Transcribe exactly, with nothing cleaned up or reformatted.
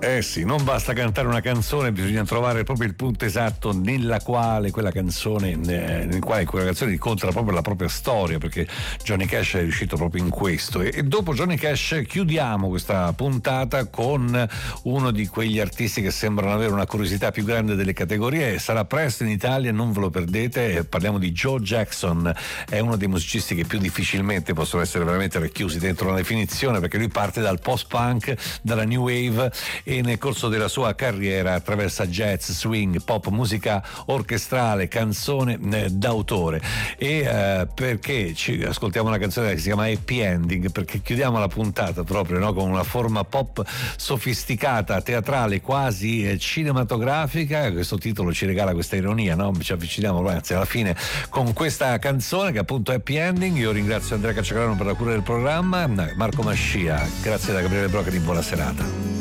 Eh sì, non basta cantare una canzone, bisogna trovare proprio il punto esatto nella quale quella canzone, eh, nel quale quella canzone incontra proprio la propria storia, perché Johnny Cash è riuscito proprio in questo. E, e dopo Johnny Cash chiudiamo questa puntata con uno di quegli artisti che sembrano avere una curiosità più grande delle categorie. Sarà presto in Italia, non ve lo perdete. Parliamo di Joe Jackson, è uno dei musicisti che più difficilmente possono essere veramente racchiusi dentro una definizione, perché lui parte dal post-punk, dalla new wave, e nel corso della sua carriera attraversa jazz, swing, pop, musica orchestrale, canzone eh, d'autore. E eh, perché ci ascoltiamo una canzone che si chiama Happy Ending? Perché chiudiamo la puntata proprio, no, con una forma pop sofisticata, teatrale, quasi eh, cinematografica. Questo titolo ci regala questa ironia, no? Ci avviciniamo ragazzi alla fine con questa canzone che appunto è Happy Ending. Io ringrazio Andrea Cacciagrano per la cura del programma, Marco Mascia, grazie da Gabriele Broccoli, buona serata.